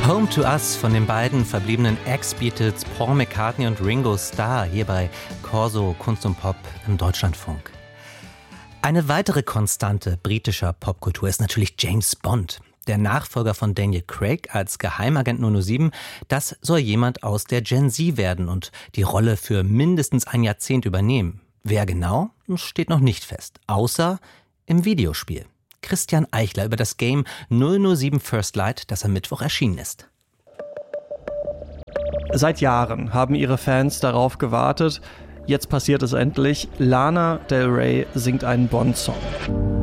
Home to Us von den beiden verbliebenen Ex-Beatles Paul McCartney und Ringo Starr hier bei Corso Kunst und Pop im Deutschlandfunk. Eine weitere Konstante britischer Popkultur ist natürlich James Bond. Der Nachfolger von Daniel Craig als Geheimagent 007, das soll jemand aus der Gen Z werden und die Rolle für mindestens ein Jahrzehnt übernehmen. Wer genau, steht noch nicht fest, außer im Videospiel. Christian Eichler über das Game 007 First Light, das am Mittwoch erschienen ist. Seit Jahren haben ihre Fans darauf gewartet. Jetzt passiert es endlich. Lana Del Rey singt einen Bond-Song.